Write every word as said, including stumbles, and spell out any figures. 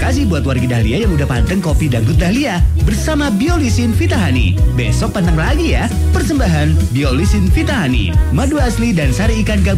kasih buat warga Dahlia yang udah panteng kopi dangdut Dahlia bersama Biolisin Vitahani. Besok panteng lagi ya. Persembahan Biolisin Vitahani, madu asli dan sari ikan gabungan